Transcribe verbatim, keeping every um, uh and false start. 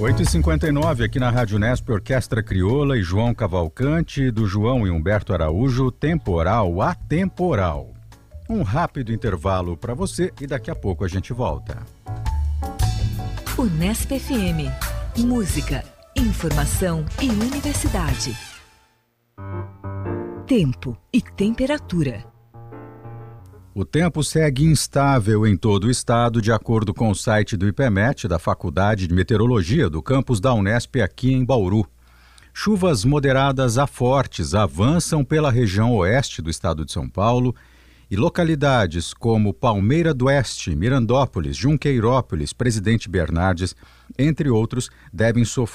oito e cinquenta e nove aqui na Rádio Unesp, Orquestra Crioula e João Cavalcante, do João e Humberto Araújo, Temporal Atemporal. Um rápido intervalo para você e daqui a pouco a gente volta. Unesp F M. Música, informação e universidade. Tempo e temperatura. O tempo segue instável em todo o estado, de acordo com o site do IPMET, da Faculdade de Meteorologia do campus da Unesp aqui em Bauru. Chuvas moderadas a fortes avançam pela região oeste do estado de São Paulo e localidades como Palmeira do Oeste, Mirandópolis, Junqueirópolis, Presidente Bernardes, entre outros, devem sofrer